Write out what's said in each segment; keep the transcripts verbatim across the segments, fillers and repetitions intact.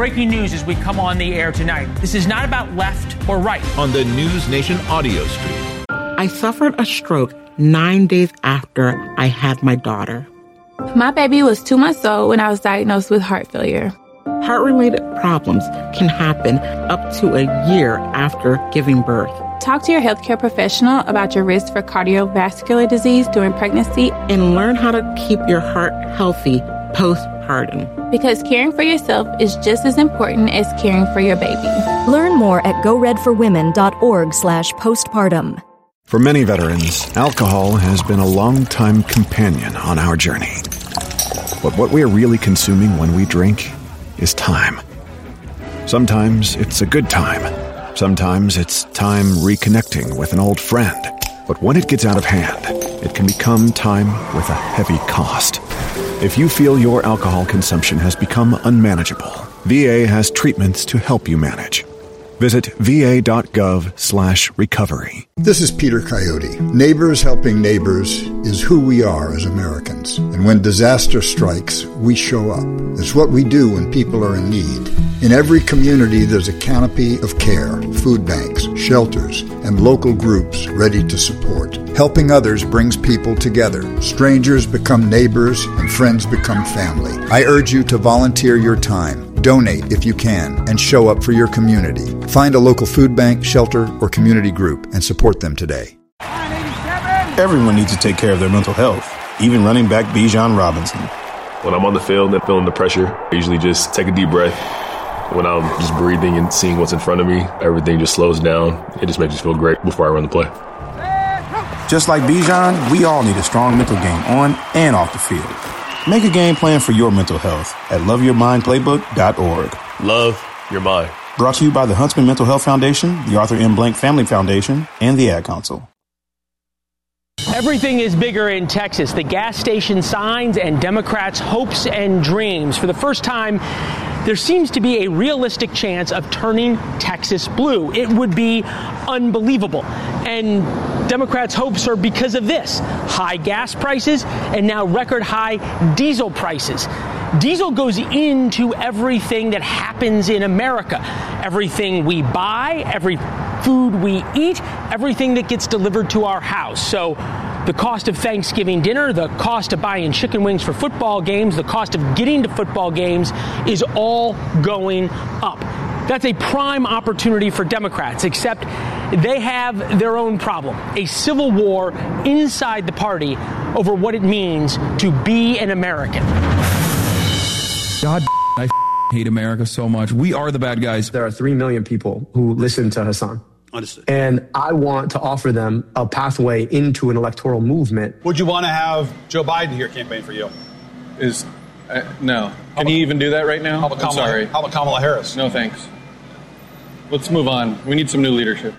breaking news as we come on the air tonight. This is not about left or right. On the News Nation audio stream. I suffered a stroke nine days after I had my daughter. My baby was two months old when I was diagnosed with heart failure. Heart-related problems can happen up to a year after giving birth. Talk to your healthcare professional about your risk for cardiovascular disease during pregnancy and learn how to keep your heart healthy postpartum. Because caring for yourself is just as important as caring for your baby. Learn more at go red for women dot org slash postpartum. For many veterans, alcohol has been a long-time companion on our journey. But what we are really consuming when we drink is time. Sometimes it's a good time. Sometimes it's time reconnecting with an old friend. But when it gets out of hand, it can become time with a heavy cost. If you feel your alcohol consumption has become unmanageable, V A has treatments to help you manage. Visit va.gov slash recovery. This is Peter Coyote. Neighbors helping neighbors is who we are as Americans. And when disaster strikes, we show up. It's what we do when people are in need. In every community, there's a canopy of care, food banks, shelters, and local groups ready to support. Helping others brings people together. Strangers become neighbors, and friends become family. I urge you to volunteer your time. Donate if you can, and show up for your community. Find a local food bank, shelter, or community group and support them today. Everyone needs to take care of their mental health, even running back Bijan Robinson. When I'm on the field and feeling the pressure, I usually just take a deep breath. When I'm just breathing and seeing what's in front of me, everything just slows down. It just makes me feel great before I run the play. Just like Bijan, we all need a strong mental game on and off the field. Make a game plan for your mental health at love your mind playbook dot org. Love your mind. Brought to you by the Huntsman Mental Health Foundation, the Arthur M. Blank Family Foundation, and the Ad Council. Everything is bigger in Texas. The gas station signs and Democrats' hopes and dreams. For the first time, there seems to be a realistic chance of turning Texas blue. It would be unbelievable. And Democrats' hopes are because of this: high gas prices and now record high diesel prices. Diesel goes into everything that happens in America. Everything we buy, every food we eat, everything that gets delivered to our house. So the cost of Thanksgiving dinner, the cost of buying chicken wings for football games, the cost of getting to football games is all going up. That's a prime opportunity for Democrats, except they have their own problem, a civil war inside the party over what it means to be an American. God, I hate America so much. We are the bad guys. There are three million people who listen to Hassan. Understood. And I want to offer them a pathway into an electoral movement. Would you want to have Joe Biden here campaign for you? Is uh, no. Can he even do that right now? How about Kamala, I'm sorry. How about Kamala Harris? No, thanks. Let's move on. We need some new leadership.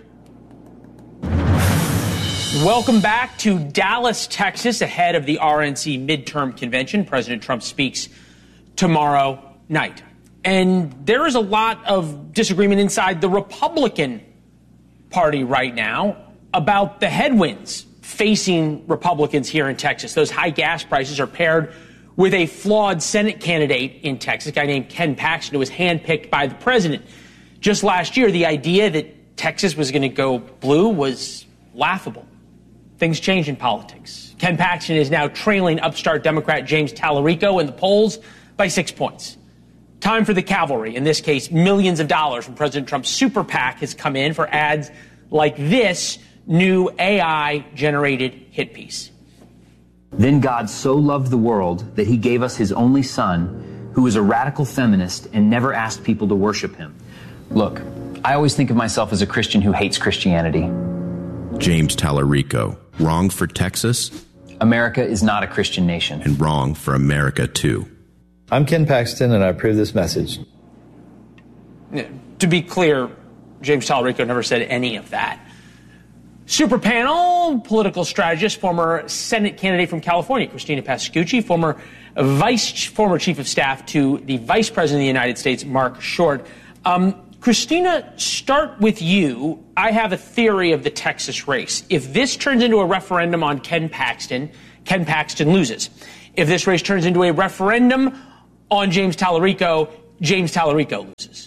Welcome back to Dallas, Texas, ahead of the R N C midterm convention. President Trump speaks tomorrow night. And there is a lot of disagreement inside the Republican Party right now about the headwinds facing Republicans here in Texas. Those high gas prices are paired with a flawed Senate candidate in Texas, a guy named Ken Paxton, who was handpicked by the president. Just last year, the idea that Texas was going to go blue was laughable. Things change in politics. Ken Paxton is now trailing upstart Democrat James Tallarico in the polls by six points. Time for the cavalry. In this case, millions of dollars from President Trump's super PAC has come in for ads like this new A I-generated hit piece. Then God so loved the world that he gave us his only son, who was a radical feminist and never asked people to worship him. Look, I always think of myself as a Christian who hates Christianity. James Tallarico, wrong for Texas? America is not a Christian nation. And wrong for America, too. I'm Ken Paxton, and I approve this message. To be clear, James Tallarico never said any of that. Super panel, political strategist, former Senate candidate from California, Christina Pascucci, former vice, former chief of staff to the Vice President of the United States, Mark Short. Um, Christina, start with you. I have a theory of the Texas race. If this turns into a referendum on Ken Paxton, Ken Paxton loses. If this race turns into a referendum on James Tallarico, James Tallarico loses?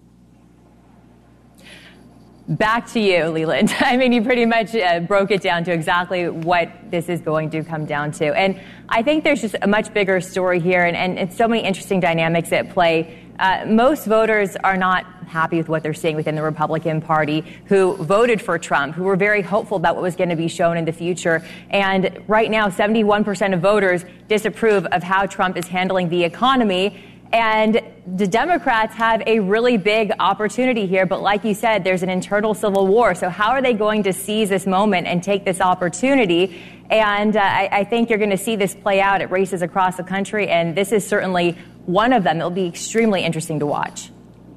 Back to you, Leland. I mean, you pretty much uh, broke it down to exactly what this is going to come down to. And I think there's just a much bigger story here and, and, and so many interesting dynamics at play. Uh, most voters are not happy with what they're seeing within the Republican Party, who voted for Trump, who were very hopeful about what was going to be shown in the future. And right now, seventy-one percent of voters disapprove of how Trump is handling the economy. And the Democrats have a really big opportunity here. But like you said, there's an internal civil war. So how are they going to seize this moment and take this opportunity? And uh, I, I think you're going to see this play out at races across the country. And this is certainly one of them. It'll be extremely interesting to watch.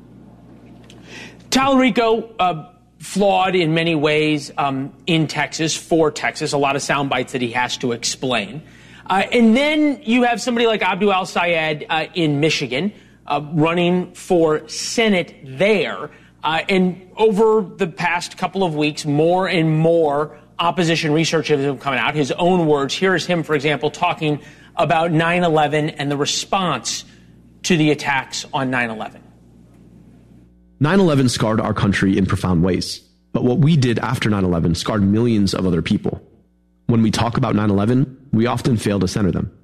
Tallarico, uh, flawed in many ways um, in Texas, for Texas. A lot of sound bites that he has to explain. Uh, and then you have somebody like Abdul al-Sayed uh, in Michigan uh, running for Senate there. Uh, and over the past couple of weeks, more and more opposition research has been coming out. His own words. Here's him, for example, talking about nine eleven and the response to the attacks on nine eleven. nine eleven scarred our country in profound ways. But what we did after nine eleven scarred millions of other people. When we talk about nine eleven, we often fail to center them.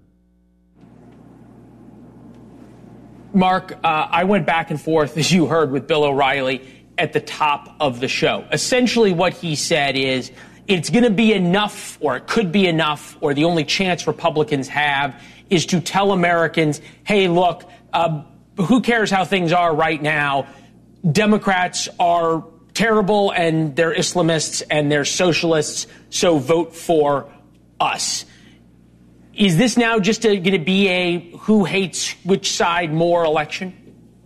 Mark, uh, I went back and forth, as you heard, with Bill O'Reilly at the top of the show. Essentially what he said is it's going to be enough, or it could be enough, or the only chance Republicans have is to tell Americans, hey, look, uh, who cares how things are right now? Democrats are terrible, and they're Islamists, and they're socialists, so vote for us. Is this now just going to be a who hates which side more election?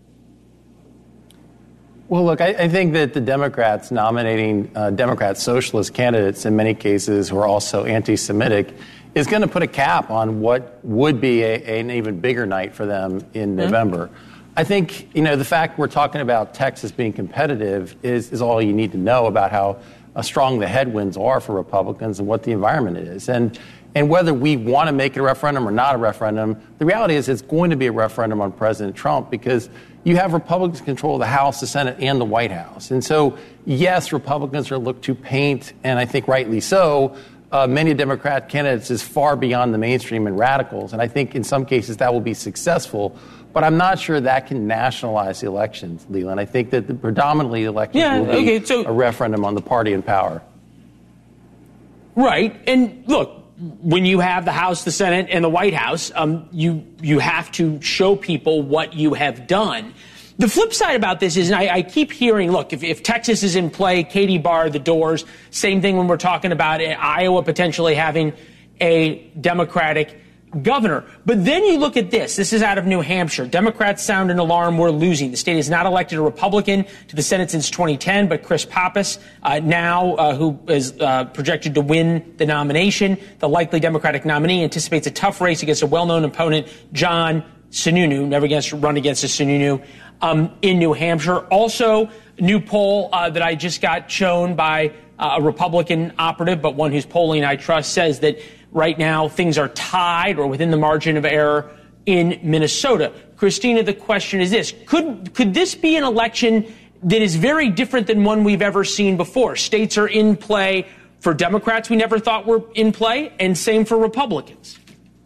Well, look, I, I think that the Democrats nominating uh, Democrat socialist candidates in many cases who are also anti-Semitic is going to put a cap on what would be a, an even bigger night for them in mm-hmm. November. I think, you know, the fact we're talking about Texas being competitive is, is all you need to know about how uh, strong the headwinds are for Republicans and what the environment is. And and whether we want to make it a referendum or not a referendum, the reality is it's going to be a referendum on President Trump because you have Republicans control the House, the Senate, and the White House. And so, yes, Republicans are looked to paint, and I think rightly so, uh, many Democrat candidates as far beyond the mainstream and radicals. And I think in some cases that will be successful. But I'm not sure that can nationalize the elections, Leland. I think that the, predominantly the elections yeah, will be okay, so, a referendum on the party in power. Right. And look, when you have the House, the Senate, and the White House, um, you you have to show people what you have done. The flip side about this is, and I, I keep hearing, look, if, if Texas is in play, Katie Barr, the Doors, same thing when we're talking about Iowa potentially having a Democratic governor. But then you look at this. This is out of New Hampshire. Democrats sound an alarm. We're losing. The state has not elected a Republican to the Senate since twenty ten, but Chris Pappas, uh, now uh, who is uh, projected to win the nomination, the likely Democratic nominee, anticipates a tough race against a well-known opponent, John Sununu, never against, run against a Sununu, um, in New Hampshire. Also, a new poll uh, that I just got shown by uh, a Republican operative, but one whose polling I trust, says that right now things are tied or within the margin of error in Minnesota. Christina, the question is this. Could could this be an election that is very different than one we've ever seen before? States are in play for Democrats we never thought were in play, and same for Republicans.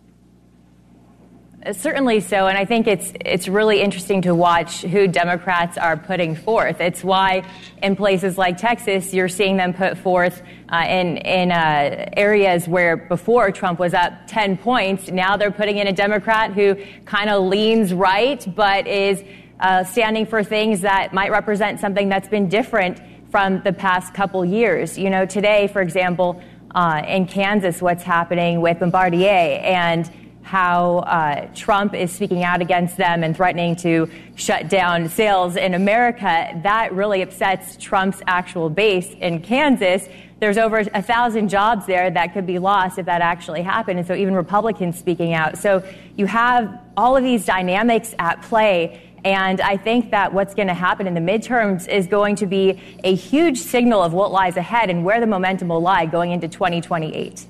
Certainly so, and I think it's it's really interesting to watch who Democrats are putting forth. It's why in places like Texas, you're seeing them put forth uh, in in uh, areas where before Trump was up ten points. Now they're putting in a Democrat who kind of leans right, but is uh, standing for things that might represent something that's been different from the past couple years. You know, today, for example, uh, in Kansas, what's happening with Bombardier and how uh, Trump is speaking out against them and threatening to shut down sales in America, that really upsets Trump's actual base in Kansas. There's over a thousand jobs there that could be lost if that actually happened. And so even Republicans speaking out. So you have all of these dynamics at play. And I think that what's going to happen in the midterms is going to be a huge signal of what lies ahead and where the momentum will lie going into twenty twenty-eight.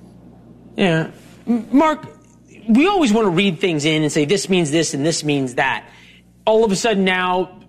Yeah. Mark, we always want to read things in and say this means this and this means that. all of a sudden now